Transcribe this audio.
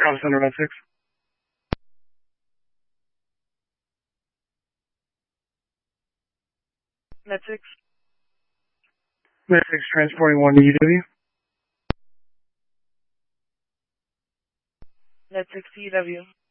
Bravo Center, Med 6. Med 6. Med 6 transporting 1 to UW. Med 6 to UW.